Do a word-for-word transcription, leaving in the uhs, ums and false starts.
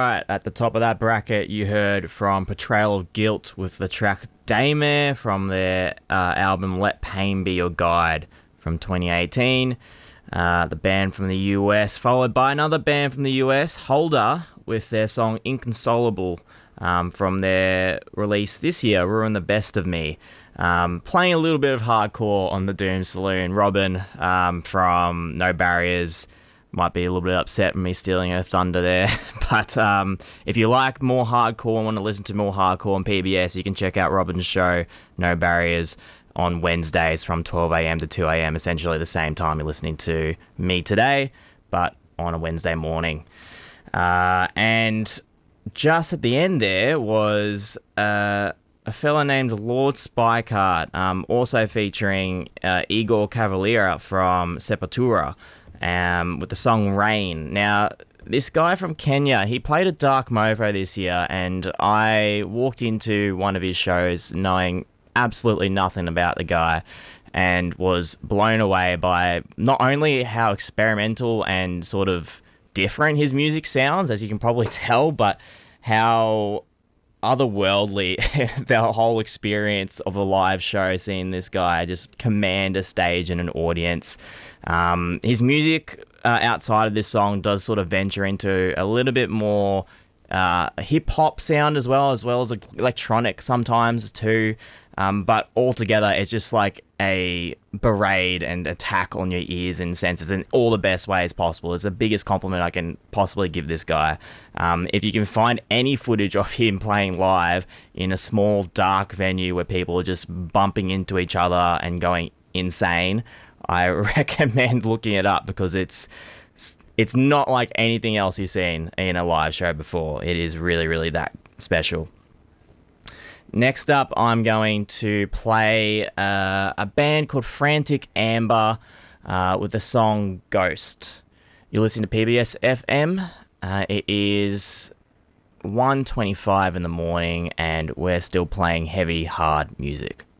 right, at the top of that bracket, you heard from Portrayal of Guilt with the track Daymare from their uh, album Let Pain Be Your Guide from twenty eighteen. Uh, the band from the U S, followed by another band from the U S, Holder, with their song Inconsolable um, from their release this year, Ruin the Best of Me. Um, playing a little bit of hardcore on the Doom Saloon. Robin um, from No Barriers might be a little bit upset with me stealing her thunder there. But um, if you like more hardcore and want to listen to more hardcore on P B S, you can check out Robin's show, No Barriers, on Wednesdays from twelve a.m. to two a.m, essentially the same time you're listening to me today, but on a Wednesday morning. Uh, and just at the end there was uh, a fella named Lord Spycart, um, also featuring uh, Igor Cavaliera from Sepultura, um, with the song Rain. Now, this guy from Kenya, he played at Dark Mofo this year, and I walked into one of his shows knowing absolutely nothing about the guy and was blown away by not only how experimental and sort of different his music sounds, as you can probably tell, but how otherworldly the whole experience of a live show, seeing this guy just command a stage and an audience. Um, his music uh, outside of this song does sort of venture into a little bit more uh, hip-hop sound as well, as well as electronic sometimes too. Um, but altogether, it's just like a berate and attack on your ears and senses in all the best ways possible. It's the biggest compliment I can possibly give this guy. Um, if you can find any footage of him playing live in a small, dark venue where people are just bumping into each other and going insane, I recommend looking it up, because it's it's not like anything else you've seen in a live show before. It is really, really that special. Next up, I'm going to play uh, a band called Frantic Amber uh, with the song Ghost. You're listening to P B S F M. Uh, it is one twenty-five in the morning, and we're still playing heavy, hard music.